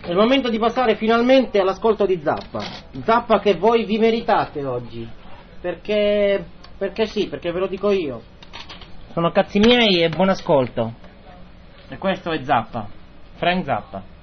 È il momento di passare finalmente all'ascolto di Zappa. Zappa che voi vi meritate oggi. Perché sì, perché ve lo dico io. Sono cazzi miei e buon ascolto. E questo è Zappa, Frank Zappa.